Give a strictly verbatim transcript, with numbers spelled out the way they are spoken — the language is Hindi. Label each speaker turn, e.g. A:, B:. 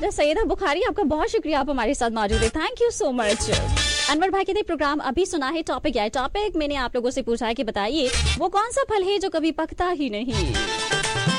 A: है सैयदा बुखारी, आपका बहुत शुक्रिया, आप हमारे साथ मौजूद है, thank you so much. Anwar भाई कहते प्रोग्राम अभी सुना है, टॉपिक क्या है? टॉपिक मैंने आप लोगों से पूछा है कि बताइए वो कौन सा फल है जो कभी पकता ही नहीं।